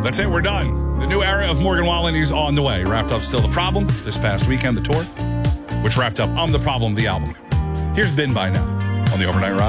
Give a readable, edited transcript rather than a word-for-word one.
That's it. We're done. The new era of Morgan Wallen is on the way. Wrapped up Still the Problem this past weekend, the tour, which wrapped up I'm the Problem, the album. Here's Been By Now on the Overnight Ride.